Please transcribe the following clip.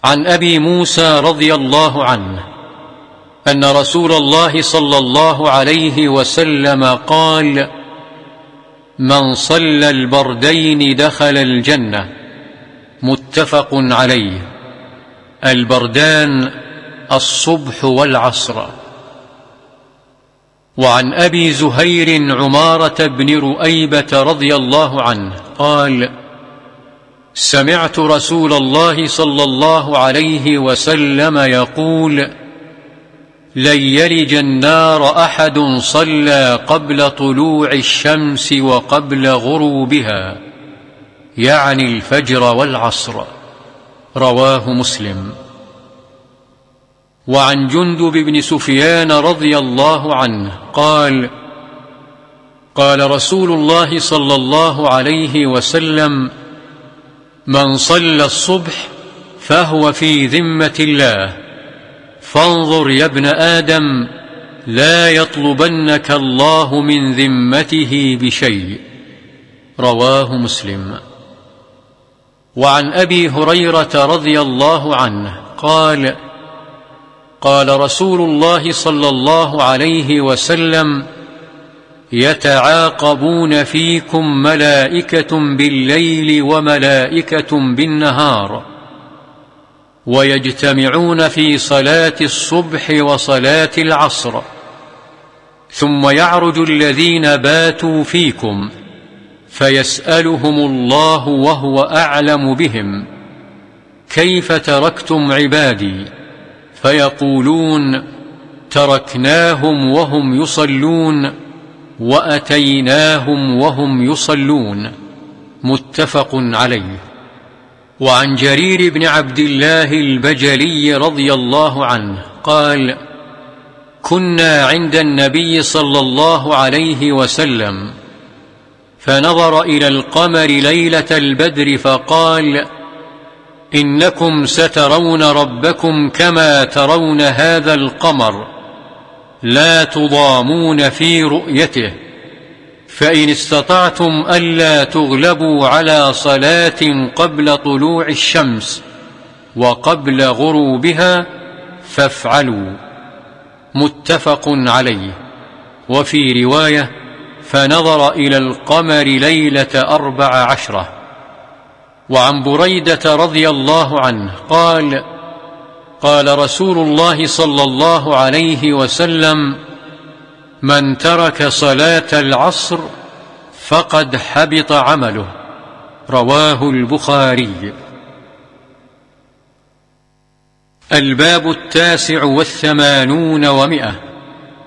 عن أبي موسى رضي الله عنه أن رسول الله صلى الله عليه وسلم قال: من صلى البردين دخل الجنة. متفق عليه. البردان الصبح والعصر. وعن أبي زهير عمارة بن رؤيبة رضي الله عنه قال: سمعت رسول الله صلى الله عليه وسلم يقول: لن يلج النار أحد صلى قبل طلوع الشمس وقبل غروبها، يعني الفجر والعصر. رواه مسلم. وعن جندب بن سفيان رضي الله عنه قال: قال رسول الله صلى الله عليه وسلم: من صلى الصبح فهو في ذمة الله، فانظر يا ابن آدم لا يطلبنك الله من ذمته بشيء. رواه مسلم. وعن أبي هريرة رضي الله عنه قال: قال رسول الله صلى الله عليه وسلم: يتعاقبون فيكم ملائكة بالليل وملائكة بالنهار، ويجتمعون في صلاة الصبح وصلاة العصر، ثم يعرج الذين باتوا فيكم فيسألهم الله وهو أعلم بهم: كيف تركتم عبادي؟ فيقولون: تركناهم وهم يصلون وأتيناهم وهم يصلون. متفق عليه. وعن جرير بن عبد الله البجلي رضي الله عنه قال: كنا عند النبي صلى الله عليه وسلم، فنظر إلى القمر ليلة البدر فقال: إنكم سترون ربكم كما ترون هذا القمر، لا تضامون في رؤيته، فإن استطعتم ألا تغلبوا على صلاة قبل طلوع الشمس وقبل غروبها فافعلوا. متفق عليه. وفي رواية: فنظر إلى القمر ليلة 14. وعن بريدة رضي الله عنه قال: قال رسول الله صلى الله عليه وسلم: من ترك صلاة العصر فقد حبط عمله. رواه البخاري. الباب 89 و100.